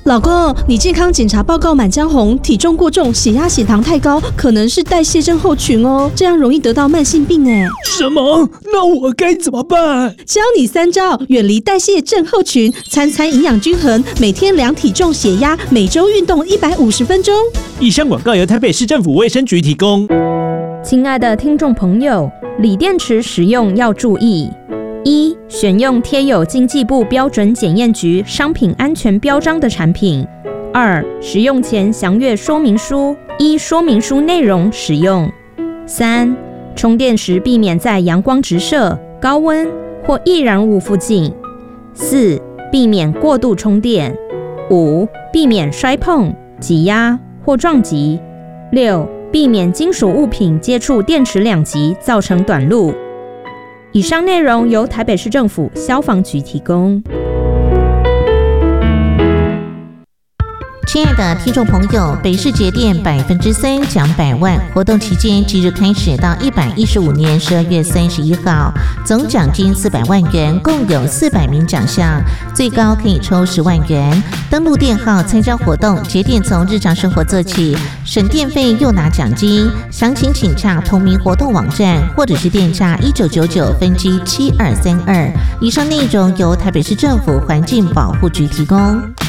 老公，你健康检查报告满江红，体重过重，血压血糖太高，可能是代谢症候群哦，这样容易得到慢性病哎。 什么？那我该怎么办？ 教你3招，远离代谢症候群，餐餐营养均衡，每天量体重血压，每周运动150分钟。 以上广告由台北市政府卫生局提供。 亲爱的听众朋友，锂电池使用要注意：1. 选用贴有经济部标准检验局商品安全标章的产品； 2. 使用前详阅说明书，依说明书内容使用； 3. 充电时避免在阳光直射、高温或易燃物附近； 4. 避免过度充电； 5. 避免摔碰、挤压或撞击； 6. 避免金属物品接触电池两极造成短路。以上内容由台北市政府消防局提供。 亲爱的听众朋友，北市节电3%奖100万活动期间即日开始到115年12月31号，总奖金400万元，共有400名奖项，最高可以抽10万元。登录电号参加活动，节电从日常生活做起，省电费又拿奖金。详情请洽同名活动网站，或者是电洽1999分机7232。以上内容由台北市政府环境保护局提供。